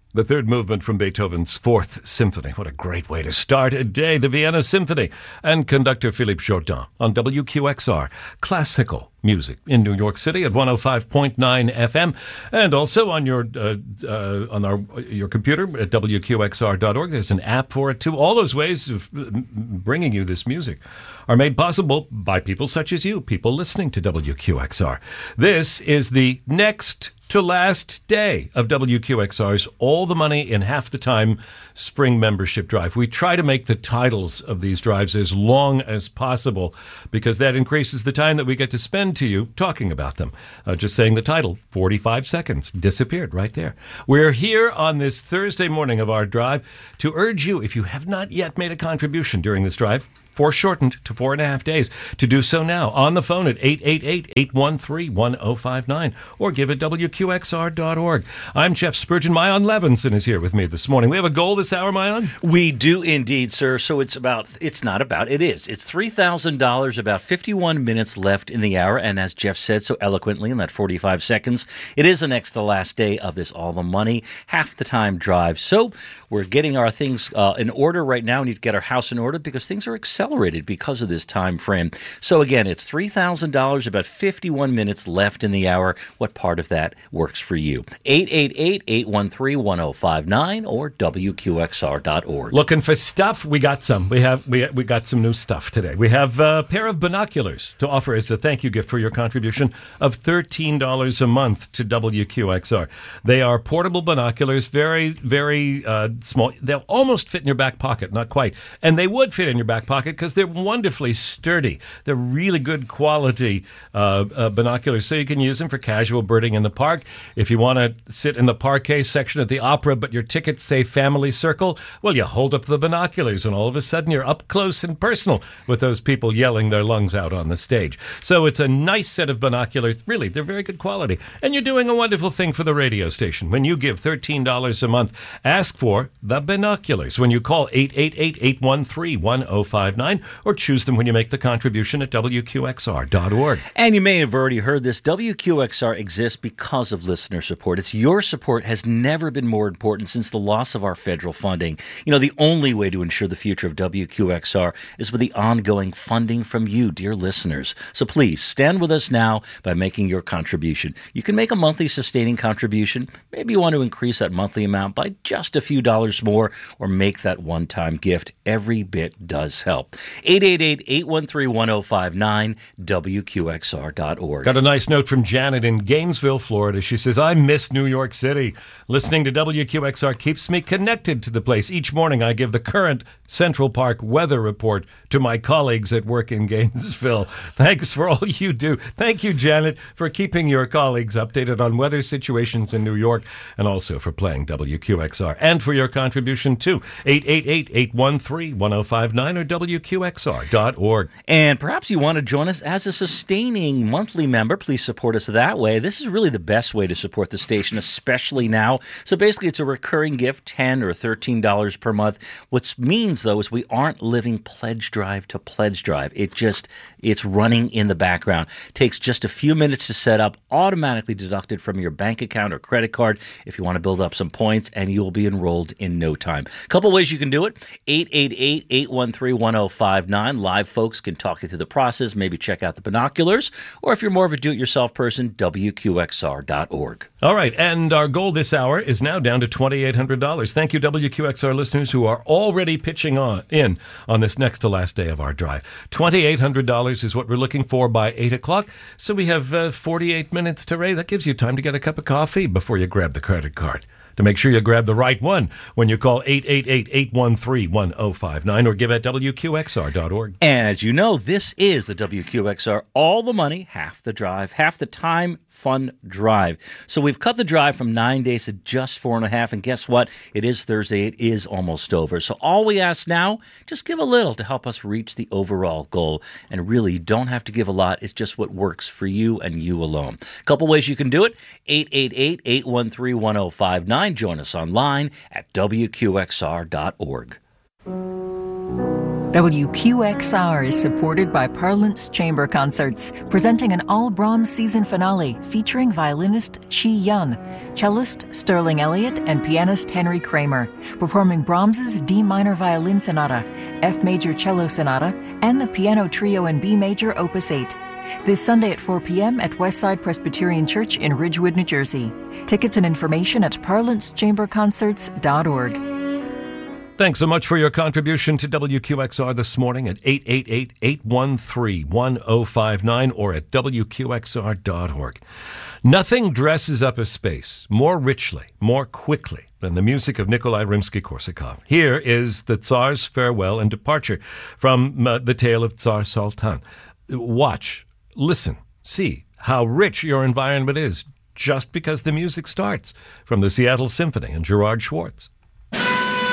The third movement from Beethoven's Fourth Symphony. What a great way to start a day. The Vienna Symphony and conductor Philippe Jordan on WQXR. Classical music in New York City at 105.9 FM and also on your computer at WQXR.org. There's an app for it too. All those ways of bringing you this music are made possible by people such as you, people listening to WQXR. This is the next to last day of WQXR's All the Money in Half the Time Spring Membership Drive. We try to make the titles of these drives as long as possible because that increases the time that we get to spend to you talking about them. Just saying the title, 45 seconds, disappeared right there. We're here on this Thursday morning of our drive to urge you, if you have not yet made a contribution during this drive, foreshortened to 4.5 days, to do so now on the phone at 888-813-1059 or give at WQXR.org. I'm Jeff Spurgeon. Mayan Levinson is here with me this morning. We have a goal this hour, Mayan? We do indeed, sir. So it is. It's $3,000, about 51 minutes left in the hour. And as Jeff said so eloquently in that 45 seconds, it is the next to last day of this All the Money, half the time drive. So we're getting our things in order right now. We need to get our house in order because things are accelerated because of this time frame. So again, it's $3,000, about 51 minutes left in the hour. What part of that works for you? 888-813-1059 or WQXR.org. Looking for stuff? We got some. We got some new stuff today. We have a pair of binoculars to offer as a thank you gift for your contribution of $13 a month to WQXR. They are portable binoculars, very, very small. They'll almost fit in your back pocket, not quite. And they would fit in your back pocket because they're wonderfully sturdy. They're really good quality binoculars, so you can use them for casual birding in the park. If you want to sit in the parquet section at the opera, but your tickets say family circle, well, you hold up the binoculars, and all of a sudden you're up close and personal with those people yelling their lungs out on the stage. So it's a nice set of binoculars. Really, they're very good quality. And you're doing a wonderful thing for the radio station. When you give $13 a month, ask for the binoculars when you call 888-813-1059 or choose them when you make the contribution at WQXR.org. And you may have already heard this. WQXR exists because of listener support. It's your support has never been more important since the loss of our federal funding. You know, the only way to ensure the future of WQXR is with the ongoing funding from you, dear listeners. So please stand with us now by making your contribution. You can make a monthly sustaining contribution. Maybe you want to increase that monthly amount by just a few dollars more or make that one-time gift. Every bit does help. 888-813-1059, WQXR.org. Got a nice note from Janet in Gainesville, Florida. She says, I miss New York City. Listening to WQXR keeps me connected to the place. Each morning I give the current Central Park weather report to my colleagues at work in Gainesville. Thanks for all you do. Thank you, Janet, for keeping your colleagues updated on weather situations in New York and also for playing WQXR and for your contribution to 888-813-1059 or WQXR.org. And perhaps you want to join us as a sustaining monthly member. Please support us that way. This is really the best way to support the station, especially now. So basically, it's a recurring gift, $10 or $13 per month. What means, though, is we aren't living pledge drive to pledge drive. It's running in the background. It takes just a few minutes to set up, automatically deducted from your bank account or credit card if you want to build up some points, and you'll be enrolled in no time. A couple ways you can do it. 888-813-1059. Live folks can talk you through the process, maybe check out the binoculars, or if you're more of a do-it-yourself person, WQXR.org. All right, and our goal this hour is now down to $2,800. Thank you, WQXR listeners who are already pitching in on this next to last day of our drive. $2,800 is what we're looking for by 8 o'clock, so we have 48 minutes to raise. That gives you time to get a cup of coffee before you grab the credit card. To make sure you grab the right one when you call 888-813-1059 or give at WQXR.org. And as you know, this is the WQXR All the Money, Half the Drive, Half the Time Fun Drive. So we've cut the drive from 9 days to just 4.5, and guess what? It is Thursday. It is almost over. So all we ask now, just give a little to help us reach the overall goal. And really, you don't have to give a lot. It's just what works for you and you alone. A couple ways you can do it. 888-813-1059. Join us online at WQXR.org. WQXR is supported by Parlance Chamber Concerts, presenting an all Brahms season finale featuring violinist Chi Yun, cellist Sterling Elliott, and pianist Henry Kramer, performing Brahms's D minor violin sonata, F major cello sonata, and the piano trio in B major opus 8. This Sunday at 4 p.m. at Westside Presbyterian Church in Ridgewood, New Jersey. Tickets and information at parlancechamberconcerts.org. Thanks so much for your contribution to WQXR this morning at 888-813-1059 or at WQXR.org. Nothing dresses up a space more richly, more quickly than the music of Nikolai Rimsky-Korsakov. Here is the Tsar's farewell and departure from the tale of Tsar Sultan. Watch, listen, see how rich your environment is just because the music starts from the Seattle Symphony and Gerard Schwartz.